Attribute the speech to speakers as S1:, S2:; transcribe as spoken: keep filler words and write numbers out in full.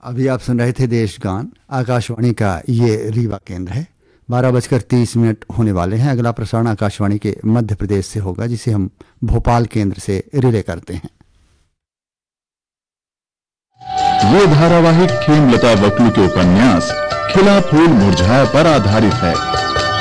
S1: अभी आप सुन रहे थे देशगान, आकाशवाणी का ये रीवा केंद्र है। बारह बजकर तीस मिनट होने वाले हैं। अगला प्रसारण आकाशवाणी के मध्य प्रदेश से होगा, जिसे हम भोपाल केंद्र से रिले करते हैं।
S2: ये धारावाहिक खेमलता वकलू के उपन्यास खिला फूल मुरझाया पर आधारित है।